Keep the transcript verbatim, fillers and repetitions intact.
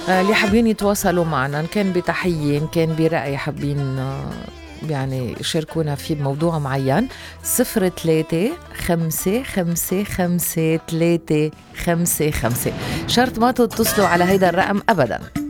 آه، اللي حابين يتواصلوا معنا، إن كان بتحية إن كان برأي حابين آه، يعني يشاركونا في موضوع معين، صفر ثلاثة خمسة خمسة خمسة ثلاثة خمسة خمسة. شرط ما تتصلوا على هيدا الرقم أبدا.